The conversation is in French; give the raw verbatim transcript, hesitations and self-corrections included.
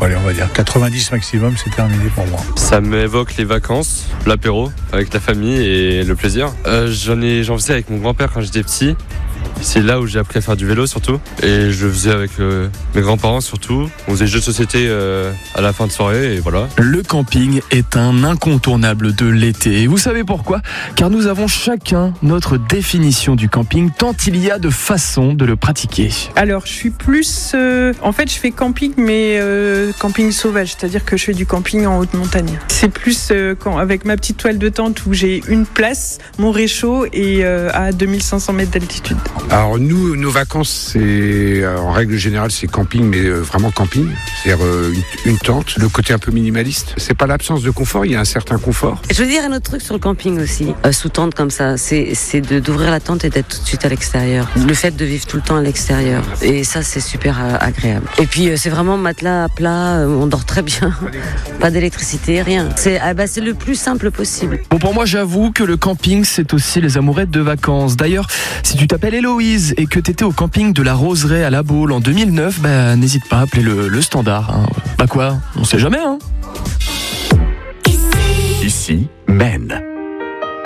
allez, on va dire quatre-vingt-dix maximum, c'est terminé pour moi. Ça m'évoque les vacances, l'apéro avec la famille et le plaisir. Euh, j'en ai, j'en faisais avec mon grand-père quand j'étais petit. C'est là où j'ai appris à faire du vélo surtout. Et je faisais avec euh, mes grands-parents surtout. On faisait des jeux de société euh, à la fin de soirée et voilà. Le camping est un incontournable de l'été. Et vous savez pourquoi ? Car nous avons chacun notre définition du camping, tant il y a de façons de le pratiquer. Alors, je suis plus... Euh, en fait, je fais camping, mais euh, camping sauvage. C'est-à-dire que je fais du camping en haute montagne. C'est plus euh, quand, avec ma petite toile de tente où j'ai une place, mon réchaud et euh, à deux mille cinq cents mètres d'altitude. Alors nous, nos vacances, c'est en règle générale, c'est camping, mais euh, vraiment camping, c'est-à-dire euh, une, une tente. Le côté un peu minimaliste, c'est pas l'absence de confort, il y a un certain confort. Je veux dire un autre truc sur le camping aussi, euh, sous tente comme ça, c'est c'est de d'ouvrir la tente et d'être tout de suite à l'extérieur. Le fait de vivre tout le temps à l'extérieur, et ça c'est super euh, agréable. Et puis euh, c'est vraiment matelas à plat, euh, on dort très bien, pas d'électricité, rien. C'est ah bah c'est le plus simple possible. Bon, pour moi, j'avoue que le camping, c'est aussi les amourettes de vacances. D'ailleurs, si tu t'appelles Héloïse et que t'étais au camping de la Roseraie à La Baule en deux mille neuf, bah, n'hésite pas à appeler le, le standard. Hein. Bah quoi, on sait jamais, hein. Ici, Maine.